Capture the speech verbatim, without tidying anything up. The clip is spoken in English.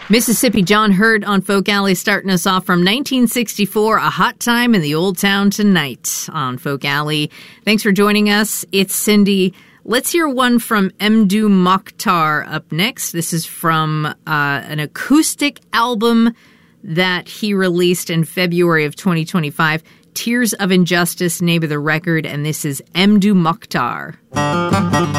Mississippi John Hurt on Folk Alley, starting us off from nineteen sixty-four, A Hot Time in the Old Town Tonight on Folk Alley. Thanks for joining us. It's Cindy. Let's hear one from Mdou Moctar up next. This is from uh, an acoustic album that he released in February of twenty twenty-five. Tears of Injustice, name of the record, and this is Mdou Moctar.